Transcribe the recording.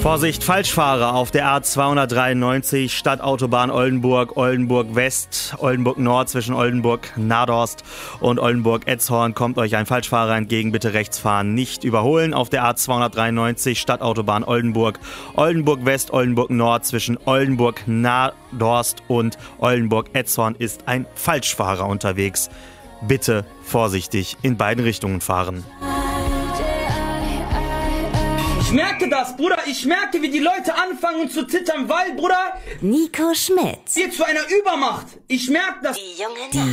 Vorsicht, Falschfahrer auf der A293 Stadtautobahn Oldenburg, Oldenburg West, Oldenburg Nord zwischen Oldenburg Nadorst und Oldenburg Etzhorn kommt euch ein Falschfahrer entgegen, bitte rechts fahren, nicht überholen. Auf der A293 Stadtautobahn Oldenburg, Oldenburg West, Oldenburg Nord zwischen Oldenburg Nadorst und Oldenburg Etzhorn ist ein Falschfahrer unterwegs. Bitte vorsichtig in beiden Richtungen fahren. Ich merke das, Bruder. Ich merke, wie die Leute anfangen zu zittern, weil, Bruder, Nico Schmidt. ihr zu einer Übermacht. Ich merke das. Die Jungen